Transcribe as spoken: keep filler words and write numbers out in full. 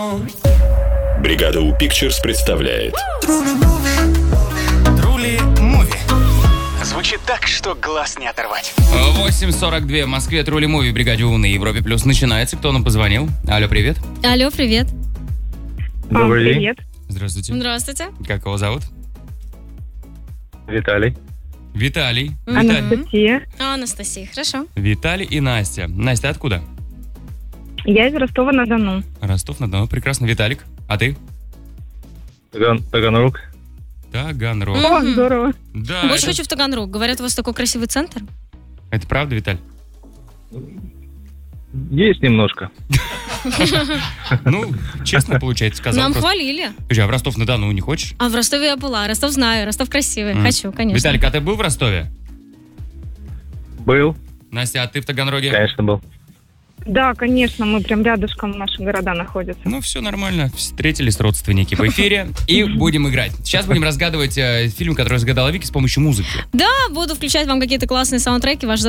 Бригада У Pictures представляет Трули Муви. Звучит так, что глаз не оторвать. восемь сорок два в Москве. Трули Муви в Бригаде У на Европе Плюс начинается. Кто нам позвонил? Алло, привет. Алло, привет. Добрый день. Привет. Здравствуйте. Здравствуйте. Как его зовут? Виталий. Виталий. Виталий. Анастасия. А, Анастасия, хорошо. Виталий и Настя. Настя, откуда? Я из Ростова-на-Дону. Ростов-на-Дону. Прекрасно. Виталик. А ты? Таган, Таганрог. Таганрог. Мгм. О, здорово. Да, Больше это, хочу в Таганрог. Говорят, у вас такой красивый центр. это правда, Виталь? Есть немножко. Ну, честно, получается, сказал. Нам просто. хвалили. Подожди, а в Ростов-на-Дону не хочешь? А в Ростове я была. Ростов знаю. Ростов красивый. М. Хочу, конечно. Виталик, а ты был в Ростове? Был, Настя, а ты в Таганроге? конечно, был. Да, конечно, мы прям рядышком наши города находятся. Ну, все нормально. Встретились родственники в эфире и будем играть. Сейчас будем разгадывать э, фильм, который разгадала Вики с помощью музыки. Да, буду включать вам какие-то классные саундтреки. Ваш